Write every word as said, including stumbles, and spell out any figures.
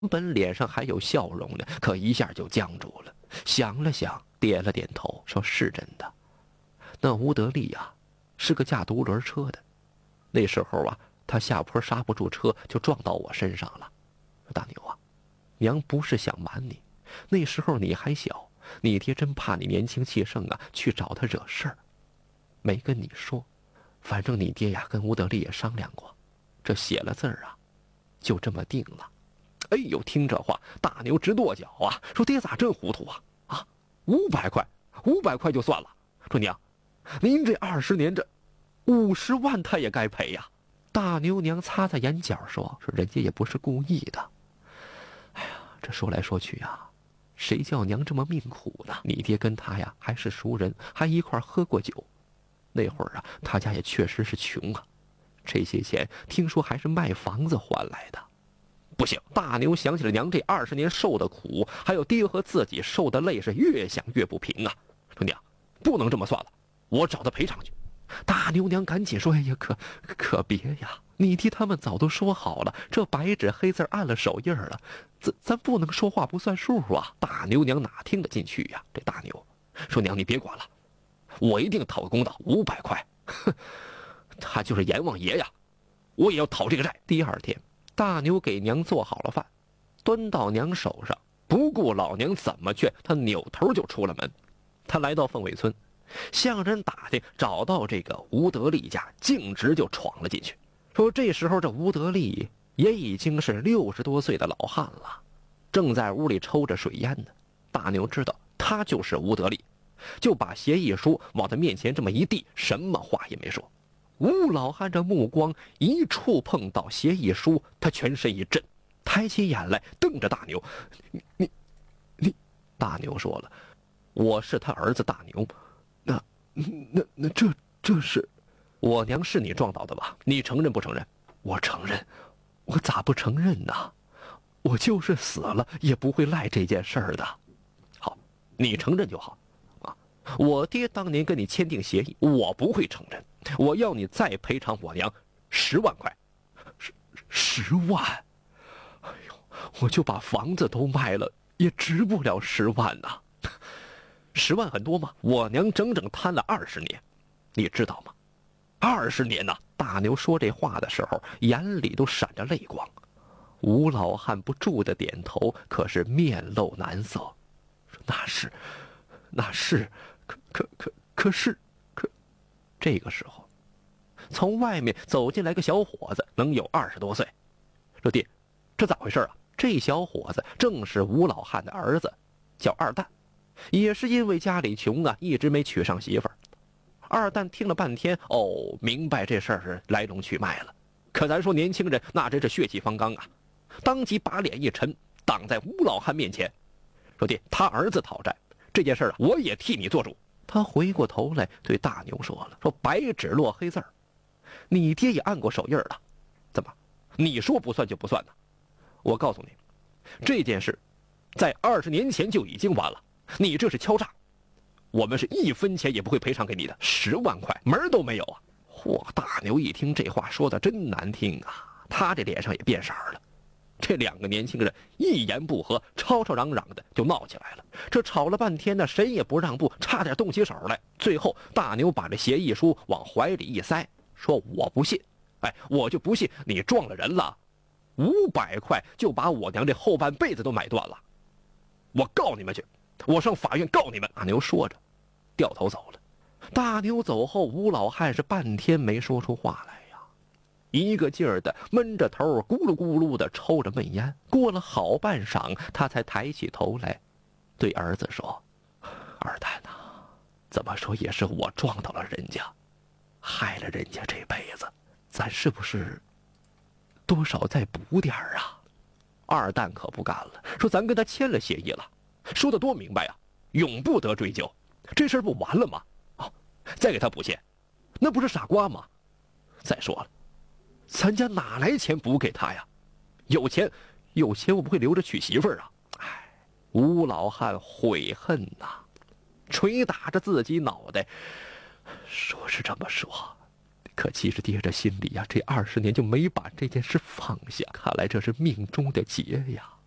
本脸上还有笑容呢，可一下就僵住了，想了想，点了点头，说是真的。那吴德利呀、啊，是个驾独轮车的，那时候啊，他下坡刹不住车，就撞到我身上了。大牛啊，娘不是想瞒你，那时候你还小，你爹真怕你年轻气盛啊，去找他惹事儿，没跟你说。反正你爹呀，跟吴德利也商量过，这写了字儿啊，就这么定了。哎呦，听这话，大牛直跺脚啊，说爹咋真糊涂啊？啊，五百块，五百块就算了。说娘，您这二十年这五十万他也该赔呀。大牛娘擦擦眼角说：“说人家也不是故意的。哎呀，这说来说去呀，谁叫娘这么命苦呢？你爹跟他呀还是熟人，还一块喝过酒。那会儿啊，他家也确实是穷啊，这些钱听说还是卖房子换来的。不行！”大牛想起了娘这二十年受的苦，还有爹和自己受的累，是越想越不平啊。说娘，不能这么算了，我找他赔偿去。大牛娘赶紧说：“哎呀，可可别呀！你爹他们早都说好了，这白纸黑字按了手印了，咱咱不能说话不算数啊！”大牛娘哪听得进去呀？这大牛说：“娘，你别管了，我一定讨个公道，五百块。哼，他就是阎王爷呀，我也要讨这个债。”第二天，大牛给娘做好了饭，端到娘手上，不顾老娘怎么劝，他扭头就出了门。他来到凤尾村，向人打听，找到这个吴德利家，径直就闯了进去。说这时候这吴德利也已经是六十多岁的老汉了，正在屋里抽着水烟呢。大牛知道他就是吴德利，就把协议书往他面前这么一递，什么话也没说。吴老汉这目光一触碰到协议书，他全身一震，抬起眼来瞪着大牛：“你你你！”大牛说了：“我是他儿子大牛。那那那这这是我娘是你撞倒的吧？你承认不承认？”“我承认。”“我咋不承认呢？我就是死了也不会赖这件事儿的。”“好，你承认就好。啊，我爹当年跟你签订协议，我不会承认。我要你再赔偿我娘十万块。”“十十万？哎呦，我就把房子都卖了，也值不了十万呐。”“十万很多吗？我娘整整贪了二十年，你知道吗？二十年呐！”大牛说这话的时候，眼里都闪着泪光。吴老汉不住的点头，可是面露难色，说：“那是，那是，可可可可是，可……”这个时候，从外面走进来个小伙子，能有二十多岁。说：“爹，这咋回事啊？”这小伙子正是吴老汉的儿子，叫二蛋。也是因为家里穷啊，一直没娶上媳妇儿。二蛋听了半天，哦，明白这事儿是来龙去脉了。可咱说年轻人那真是血气方刚啊，当即把脸一沉，挡在吴老汉面前，说：“爹，他儿子讨债这件事啊，我也替你做主。”他回过头来对大牛说了：“说白纸落黑字儿，你爹也按过手印了，怎么你说不算就不算呢？我告诉你，这件事在二十年前就已经完了。你这是敲诈，我们是一分钱也不会赔偿给你的，十万块门儿都没有啊！”嚯，大牛一听这话说的真难听啊，他这脸上也变色了。这两个年轻人一言不合，吵吵嚷嚷的就闹起来了。这吵了半天呢，谁也不让步，差点动起手来。最后大牛把这协议书往怀里一塞，说：“我不信，哎，我就不信你撞了人了，五百块就把我娘这后半辈子都买断了，我告你们去，我上法院告你们！”大牛说着掉头走了。大牛走后，吴老汉是半天没说出话来呀，一个劲儿的闷着头，咕噜咕噜的抽着闷烟。过了好半晌，他才抬起头来对儿子说：“二蛋呐，怎么说也是我撞到了人家，害了人家这辈子，咱是不是多少再补点儿啊？”二蛋可不干了，说：“咱跟他签了协议了，说的多明白啊，永不得追究，这事儿不完了吗？啊，再给他补钱，那不是傻瓜吗？再说了，咱家哪来钱补给他呀？有钱，有钱我不会留着娶媳妇儿啊！”哎，吴老汉悔恨呐、啊，捶打着自己脑袋，说是这么说，可其实爹着心里呀、啊，这二十年就没把这件事放下，看来这是命中的劫呀。